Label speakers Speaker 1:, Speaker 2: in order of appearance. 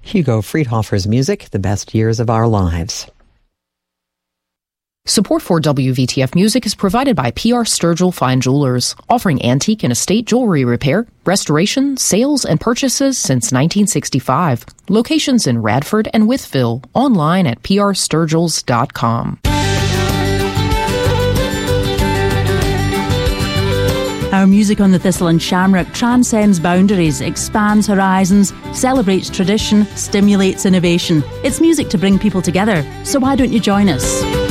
Speaker 1: Hugo Friedhofer's music, The Best Years of Our Lives.
Speaker 2: Support for WVTF Music is provided by PR Sturgill Fine Jewelers, offering antique and estate jewelry repair, restoration, sales, and purchases since 1965. Locations in Radford and Wytheville. Online at prsturgills.com.
Speaker 3: Our music on the Thistle and Shamrock transcends boundaries, expands horizons, celebrates tradition, stimulates innovation. It's music to bring people together. So why don't you join us?